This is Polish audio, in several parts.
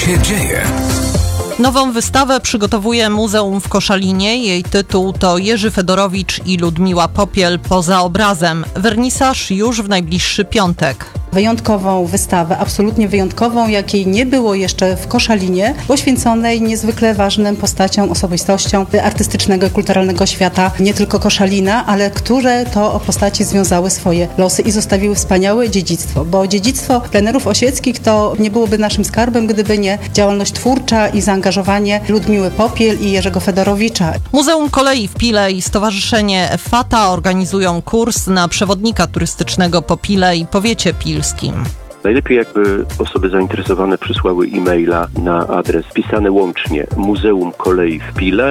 się dzieje? Nową wystawę przygotowuje Muzeum w Koszalinie. Jej tytuł to Jerzy Fedorowicz i Ludmiła Popiel poza obrazem. Wernisaż już w najbliższy piątek. Wyjątkową wystawę, absolutnie wyjątkową, jakiej nie było jeszcze w Koszalinie, poświęconej niezwykle ważnym postaciom, osobistościom artystycznego i kulturalnego świata, nie tylko Koszalina, ale które to postaci związały swoje losy i zostawiły wspaniałe dziedzictwo, bo dziedzictwo plenerów osieckich to nie byłoby naszym skarbem, gdyby nie działalność twórcza i zaangażowanie Ludmiły Popiel i Jerzego Fedorowicza. Muzeum Kolei w Pile i Stowarzyszenie Fata organizują kurs na przewodnika turystycznego po Pile i powiecie pilskim. Najlepiej jakby osoby zainteresowane przysłały e-maila na adres wpisany łącznie Muzeum Kolei w Pile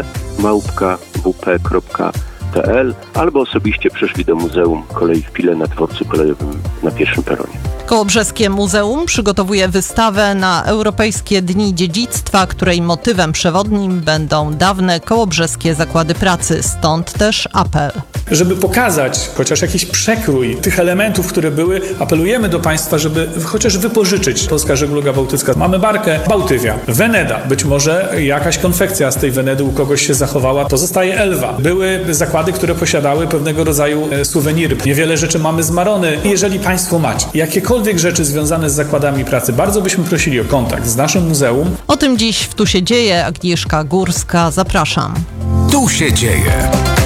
@wp.pl albo osobiście przyszli do Muzeum Kolei w Pile na dworcu kolejowym na pierwszym peronie. Kołobrzeskie Muzeum przygotowuje wystawę na Europejskie Dni Dziedzictwa, której motywem przewodnim będą dawne kołobrzeskie zakłady pracy, stąd też apel. Żeby pokazać chociaż jakiś przekrój tych elementów, które były, apelujemy do Państwa, żeby chociaż wypożyczyć Polska Żegluga Bałtycka. Mamy barkę Bałtywia, Weneda, być może jakaś konfekcja z tej Wenedy u kogoś się zachowała, pozostaje Elwa. Były zakłady, które posiadały pewnego rodzaju suweniry. Niewiele rzeczy mamy z Marony. Jeżeli Państwo macie jakiekolwiek rzeczy związane z zakładami pracy, bardzo byśmy prosili o kontakt z naszym muzeum. O tym dziś w Tu się dzieje. Agnieszka Górska, zapraszam. Tu się dzieje.